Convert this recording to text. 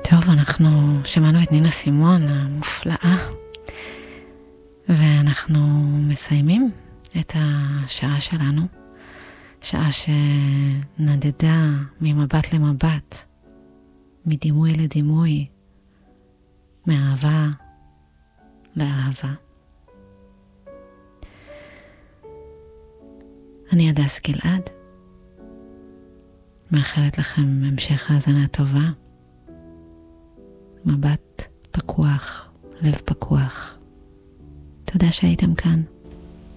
טוב, אנחנו שמענו את נינה סימון המופלאה, ואנחנו מסיימים את השעה שלנו, שעה שנדדה ממבט למבט, מדימוי לדימוי, מאהבה לאהבה. אני הדס גלעד, מאחלת לכם המשך האזנה טובה, מבט פקוח, לב פקוח. תודה שהייתם כאן.